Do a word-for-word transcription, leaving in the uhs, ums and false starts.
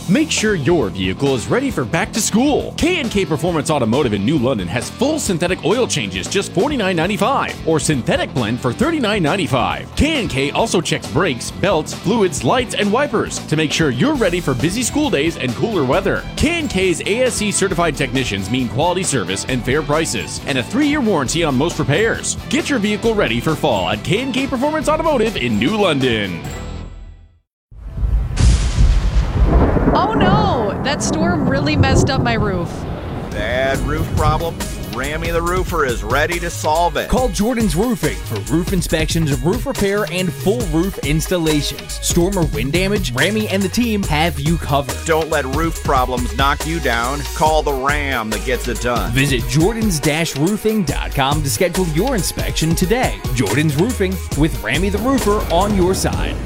Make sure your vehicle is ready for back to school. K and K Performance Automotive in New London has full synthetic oil changes just forty-nine ninety-five or synthetic blend for thirty-nine ninety-five. K and K also checks brakes, belts, fluids, lights, and wipers to make sure you're ready for busy school days and cooler weather. K and K's A S C certified technicians mean quality service and fair prices and a three-year warranty on most repairs. Get your vehicle ready for fall at K and K Performance Automotive in New London. Oh no, that storm really messed up my roof. Bad roof problem? Rammy the Roofer is ready to solve it. Call Jordan's Roofing for roof inspections, roof repair, and full roof installations. Storm or wind damage, Rammy and the team have you covered. Don't let roof problems knock you down. Call the Ram that gets it done. Visit Jordans Roofing dot com to schedule your inspection today. Jordan's Roofing with Rammy the Roofer on your side.